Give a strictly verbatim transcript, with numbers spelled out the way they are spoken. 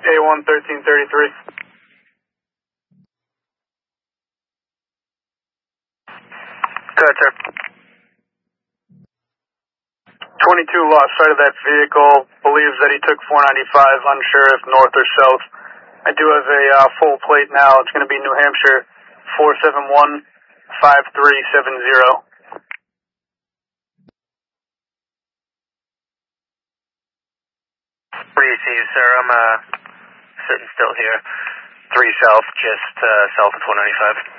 A one thirteen thirty-three. Go ahead, sir. twenty-two lost sight of that vehicle, believes that he took four ninety-five, unsure if north or south. I do have a uh, full plate now. It's going to be New Hampshire four seven one five three seven zero. What do you see, sir? I'm uh, sitting still here. three south, just uh, south of four ninety-five.